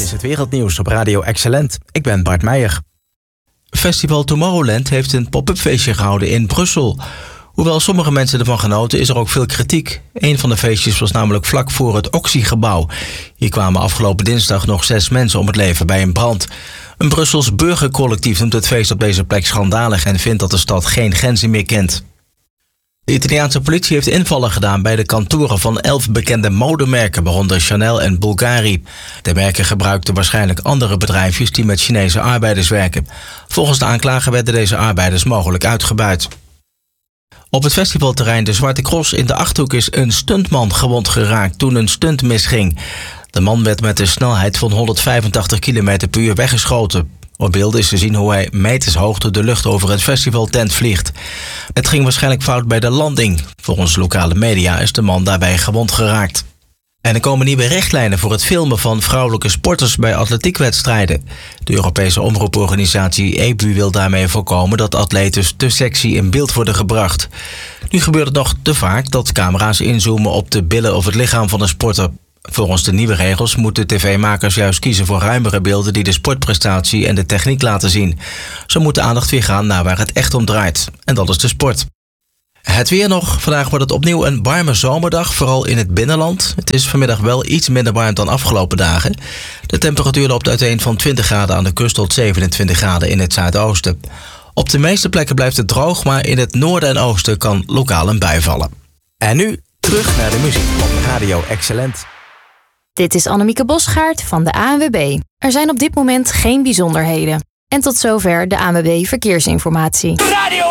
is het wereldnieuws op Radio Excellent. Ik ben Bart Meijer. Festival Tomorrowland heeft een pop-up feestje gehouden in Brussel. Hoewel sommige mensen ervan genoten, is er ook veel kritiek. Een van de feestjes was namelijk vlak voor het Oxy-gebouw. Hier kwamen afgelopen dinsdag nog 6 mensen om het leven bij een brand. Een Brussels burgercollectief noemt het feest op deze plek schandalig en vindt dat de stad geen grenzen meer kent. De Italiaanse politie heeft invallen gedaan bij de kantoren van 11 bekende modemerken, waaronder Chanel en Bulgari. De merken gebruikten waarschijnlijk andere bedrijfjes die met Chinese arbeiders werken. Volgens de aanklager werden deze arbeiders mogelijk uitgebuit. Op het festivalterrein De Zwarte Cross in de Achterhoek is een stuntman gewond geraakt toen een stunt misging. De man werd met een snelheid van 185 km per uur weggeschoten. Op beelden is te zien hoe hij meters hoog door de lucht over een festivaltent vliegt. Het ging waarschijnlijk fout bij de landing. Volgens lokale media is de man daarbij gewond geraakt. En er komen nieuwe richtlijnen voor het filmen van vrouwelijke sporters bij atletiekwedstrijden. De Europese omroeporganisatie EBU wil daarmee voorkomen dat atleten te sexy in beeld worden gebracht. Nu gebeurt het nog te vaak dat camera's inzoomen op de billen of het lichaam van een sporter. Volgens de nieuwe regels moeten tv-makers juist kiezen voor ruimere beelden die de sportprestatie en de techniek laten zien. Zo moet de aandacht weer gaan naar waar het echt om draait. En dat is de sport. Het weer nog. Vandaag wordt het opnieuw een warme zomerdag, vooral in het binnenland. Het is vanmiddag wel iets minder warm dan afgelopen dagen. De temperatuur loopt uiteen van 20 graden aan de kust tot 27 graden in het zuidoosten. Op de meeste plekken blijft het droog, maar in het noorden en oosten kan lokaal een bui vallen. En nu terug naar de muziek op Radio Excellent. Dit is Annemieke Bosgaard van de ANWB. Er zijn op dit moment geen bijzonderheden. En tot zover de ANWB Verkeersinformatie.